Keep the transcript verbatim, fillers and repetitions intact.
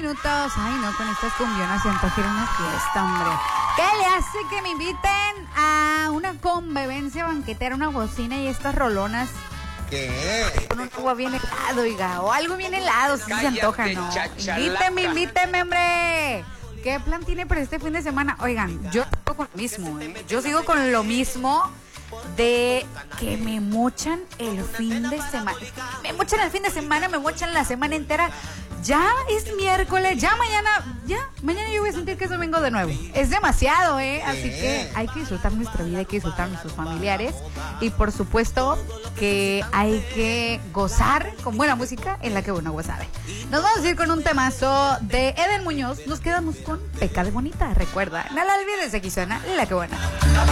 minutos. Ay, no, con estas cumbionas se antoja ir a una fiesta, hombre. ¿Qué le hace que me inviten a una convivencia banquetera, una bocina y estas rolonas? ¿Qué? Con un agua bien helado, oiga, o algo bien helado, si se antoja, ¿no? Invíteme, invíteme, hombre. ¿Qué plan tiene para este fin de semana? Oigan, yo sigo con lo mismo, ¿eh? Yo sigo con lo mismo de que me mochan el fin de semana. Me mochan el fin de semana, me mochan la semana entera. Ya es miércoles, ya mañana, ya, mañana yo voy a sentir que es domingo de nuevo. Es demasiado, ¿eh? Así que hay que disfrutar nuestra vida, hay que disfrutar nuestros familiares. Y por supuesto que hay que gozar con buena música en la que uno sabe. Nos vamos a ir con un temazo de Eden Muñoz. Nos quedamos con Peca de Bonita, recuerda. No la olvides, aquí suena La Que Buena.